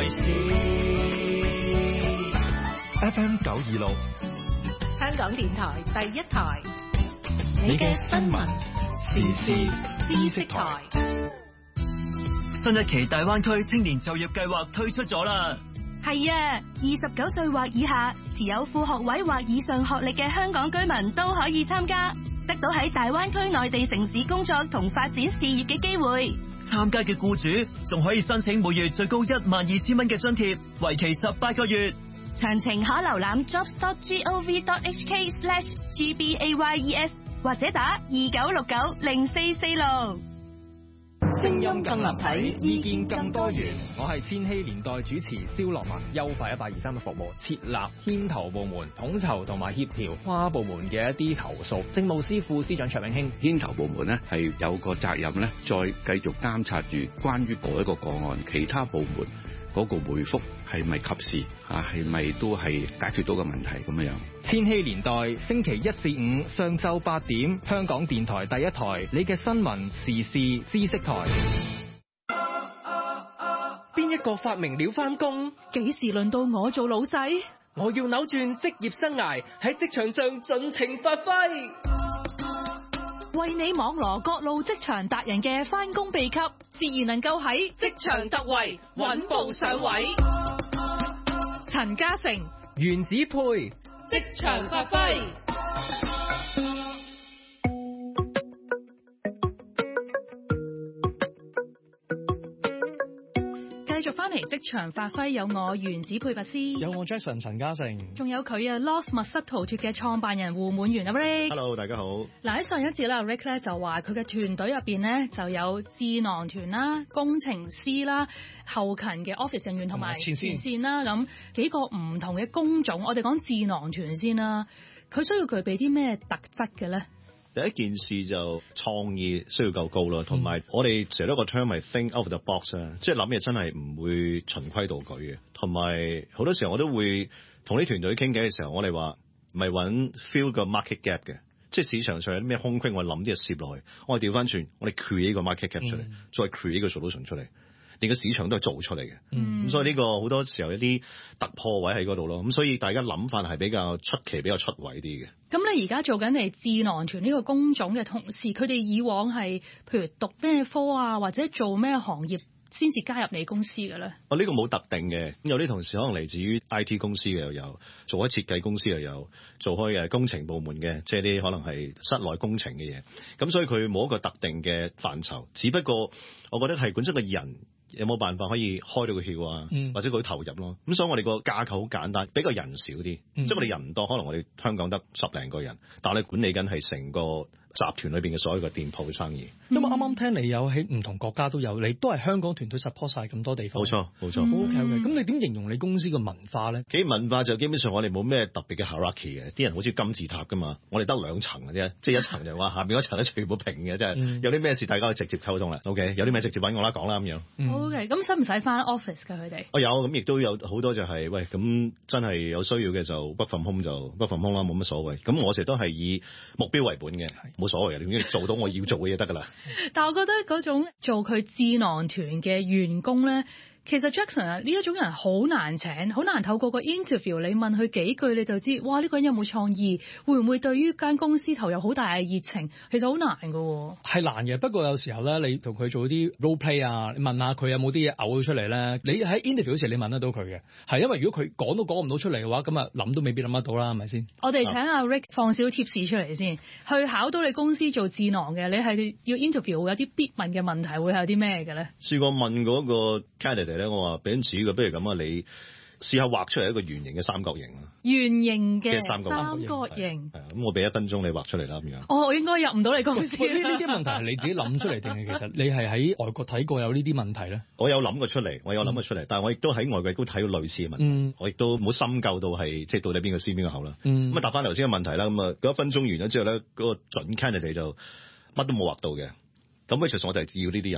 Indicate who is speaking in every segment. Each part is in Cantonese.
Speaker 1: 事。FM 926，
Speaker 2: 香港電台第一台，
Speaker 1: 你嘅新聞時事知識台。
Speaker 3: 新一期大灣區青年就業計劃推出咗啦。
Speaker 4: 係啊，29歲或以下，持有副學位或以上學歷嘅香港居民都可以參加，得到喺大灣區內地城市工作同發展事業嘅機會。
Speaker 3: 參加嘅僱主仲可以申請每月最高12,000蚊嘅津貼，為期18個月。
Speaker 4: 詳情可瀏覽 jobs.gov.hk/gbayes 或者打29690446。
Speaker 5: 聲音更立體，意見更多元。
Speaker 6: 我係千禧年代主持蕭樂文。優化1823嘅服務，設立牽頭部門，統籌同埋協調跨部門嘅一啲投訴。政務司副司長卓永興，
Speaker 7: 牽頭部門呢係有個責任呢，再繼續監察住關於嗰一個個案，其他部門嗰個回覆係咪及時啊？係咪都係解決到個問題咁樣？
Speaker 6: 千禧年代星期1至5上晝8點，香港電台第一台，你嘅新聞時事知識台。
Speaker 5: 邊一個發明了返工？
Speaker 2: 幾時輪到我做老細？
Speaker 5: 我要扭轉職業生涯，喺職場上盡情發揮。
Speaker 2: 為你網羅各路職場達人嘅返工秘笈，自然能夠喺職場突圍，穩步上位。陳嘉誠、
Speaker 5: 原子配
Speaker 2: 職場發揮。繼續翻嚟職場發揮，有我原子配法師，
Speaker 8: 有我 Jackson 陳嘉誠，
Speaker 2: 仲有佢啊 Lost 密室逃脫嘅創辦人胡滿元啊 Rick。
Speaker 8: Hello， 大家好。
Speaker 2: 嗱，喺上一節啦 Rick 咧就話佢嘅團隊入邊咧就有智囊團啦、工程師啦、後勤嘅 office 人員同埋前線啦，咁幾個唔同嘅工種。我哋講智囊團先啦，佢需要具備啲咩特質嘅咧？
Speaker 8: 第一件事就創意需要夠高啦，同埋我哋成日都個 term 係 think out of the box 啊，即係諗嘢真係唔會循規蹈矩嘅。同埋好多時候我都會同啲團隊傾偈嘅時候，我哋話唔係揾 fill 個 market gap 嘅，即係市場上有啲咩空隙，我諗啲嘢攝落去，我哋調翻轉，我哋 create 個 market gap 出嚟，再 create 個 solution 出嚟。連個市場都係做出嚟嘅，咁所以呢個好多時候一啲突破位喺嗰度咯，咁所以大家諗法係比較出奇、比較出位啲嘅。
Speaker 2: 咁你而家做緊你智囊團呢個工種嘅同事，佢哋以往係譬如讀咩科啊，或者做咩行業先至加入你公司嘅咧？
Speaker 8: 呢個冇特定嘅，有啲同事可能嚟自於 IT 公司嘅又有，做開設計公司又有，做開工程部門嘅，即係啲可能係室內工程嘅嘢。咁所以佢冇一個特定嘅範疇，只不過我覺得係本身個人有冇辦法可以開到個竅啊，或者佢投入咯。咁所以我哋個架構好簡單，比較人少啲，即係我哋人唔多，可能我哋香港得10零個人，但係我哋管理緊係成個集團裏邊嘅所有嘅店鋪嘅生意。
Speaker 9: 因為啱啱聽你有喺唔同國家都有，你都係香港團隊 support 晒咁多地方。
Speaker 8: 冇錯。
Speaker 9: OK。咁你點形容你公司嘅文化咧？
Speaker 8: 文化就基本上我哋冇咩特別嘅 hierarchy 嘅，啲人好似金字塔噶嘛，我哋得2層嘅啫，即係一層就話下邊嗰層咧全部平嘅，即係有啲咩事大家可以直接溝通啦。OK， 有啲咩直接揾我啦講啦咁樣。
Speaker 2: OK， 咁使唔使翻 office 㗎佢哋？
Speaker 8: 我有，咁亦都有好多就係喂，咁真係有需要嘅就 work from home 就 work from home 啦，冇乜所謂。咁我成日都係以目標為本嘅，冇所謂嘅，總之做到我要做嘅嘢得㗎啦。
Speaker 2: 但係我覺得嗰種做佢智囊團嘅員工咧，其實 Jackson 啊，呢一種人好難請，好難透過個 interview 你問佢幾句你就知，哇呢個人有冇創意，會唔會對於間公司投入好大嘅熱情，其實好難㗎喎。
Speaker 9: 係難嘅，不過有時候咧，你同佢做啲 role play 啊，你問下佢有冇啲嘢嘔出嚟咧，你喺 interview 嗰時你問得到佢嘅，係因為如果佢講都講唔到出嚟嘅話，咁啊諗都未必諗得到啦，係咪先？
Speaker 2: 我哋請阿 Rick 放少貼士出嚟先，去考到你公司做智囊嘅，你係要 interview 會有啲必問嘅問題，會係有啲咩嘅咧？試
Speaker 8: 過問嗰個 candidate 咧，我話俾人指嘅，不如咁啊，你試下畫出嚟一個圓形嘅三角形啊！
Speaker 2: 圓形嘅三角
Speaker 8: 係
Speaker 2: 形。
Speaker 8: 咁我俾1分鐘你畫出嚟啦，咁樣。
Speaker 2: 我應該入唔到你公司。
Speaker 9: 呢啲問題係你自己諗出嚟定係其實你係喺外國睇過有呢啲問題咧？
Speaker 8: 我有諗過出嚟，但係我亦都喺外國都睇過類似嘅問題。我亦都冇深究到係即係到底邊個先邊個後啦。咁啊答翻頭先嘅問題啦。咁啊嗰1分鐘完咗之後咧，嗰個準 candidate 就乜都冇畫到嘅。咁其實我就係要呢啲人咯。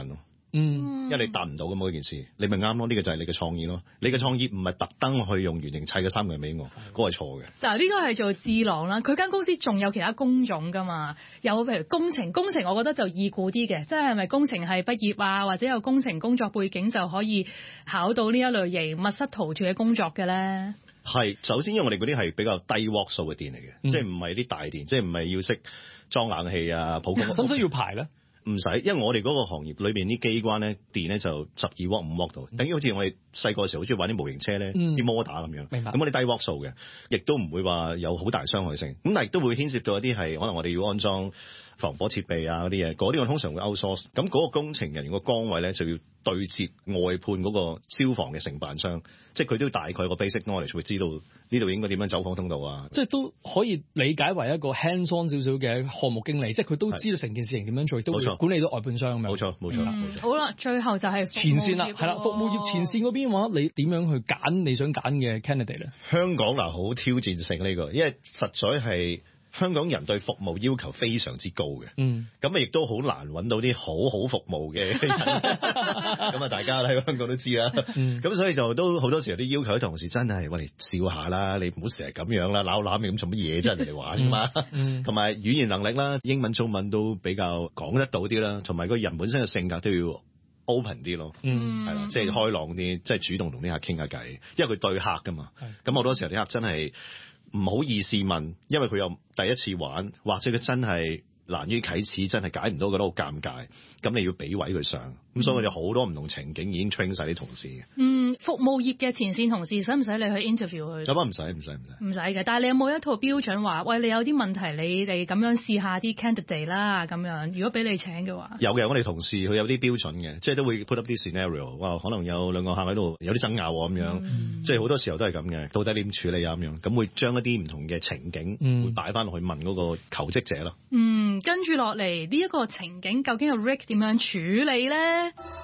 Speaker 8: 因為你達唔到咁嗰件事，你咪啱咯。呢個就係你嘅創意咯。你嘅創意唔係特登去用圓形砌嘅三個人俾我，嗰個係錯嘅。
Speaker 2: 嗱，呢個係做智囊啦，佢間公司仲有其他工種㗎嘛？有譬如工程，我覺得就易估啲嘅，即係咪工程系畢業啊，或者有工程工作背景就可以考到呢一類型密室逃脫嘅工作嘅咧？
Speaker 8: 係，首先因為我哋嗰啲係比較低瓦數嘅電嚟嘅，即係唔係啲大電，即係唔係要識裝冷氣啊、普工。
Speaker 9: 使唔使要排咧？
Speaker 8: 唔使，因為我哋嗰個行業裏邊啲機關咧電咧就12瓦5瓦度，等於好似我哋細個時候好中意玩啲模型車咧，啲摩打咁樣。
Speaker 9: 明白。
Speaker 8: 咁我哋低瓦數嘅，亦都唔會話有好大傷害性。咁但係亦都會牽涉到一啲係可能我哋要安裝防火設備啊嗰啲嘢，嗰啲我通常會 outsource。咁嗰個工程人員個崗位咧就要對接外判嗰個消防嘅承辦商，即係佢都大概個 basic knowledge 會知道呢度應該點樣走火通道啊。
Speaker 9: 即係都可以理解為一個 hands-on 少少嘅項目經理，即係佢都知道成件事情點樣做，都會管理到外判商咁樣。
Speaker 8: 冇錯。
Speaker 2: 好啦，最後就係
Speaker 9: 前線啦，係啦，服務業前線嗰邊嘅話，你點樣去揀你想揀嘅 candidate 咧？
Speaker 8: 香港嗱好挑戰性呢個，因為實在係香港人對服務要求非常之高嘅，咁亦都好難揾到啲好好服務嘅人，咁啊大家喺香港都知啦，咁所以就都好多時候啲要求啲同事真係我哋笑下啦，你唔好成日咁樣啦，攬攬咁做乜嘢啫？人哋玩㗎嘛，同埋語言能力啦，英文中文都比較講得到啲啦，同埋個人本身嘅性格都要 open 啲咯，係啦，即係開朗啲，即係主動同啲客傾下偈，因為佢對客㗎嘛，咁好多時候啲客真係唔好意思問，因為佢又第一次玩，或者佢真係難於啟齒，真係解唔到，覺得好尷尬。咁你要俾位佢上，咁所以我哋好多唔同情景已經 train 晒啲同事嘅。
Speaker 2: 服務業嘅前線同事使唔使你去 interview 佢？
Speaker 8: 咁啊唔使
Speaker 2: 嘅，但係你有冇一套標準話，喂，你有啲問題你哋咁樣試下啲 candidate 啦咁樣，如果俾你請嘅話？有嘅，
Speaker 8: 我哋同事佢有啲標準嘅，即係都會 put up 啲 scenario， 哇，可能有兩個客喺度有啲爭拗咁樣，即係好多時候都係咁嘅，到底點處理啊咁樣，咁會將一啲唔同嘅情景會擺翻落去問嗰個求職者咯。
Speaker 2: 跟住落嚟呢一個情景究竟係 Rick 點樣處理咧？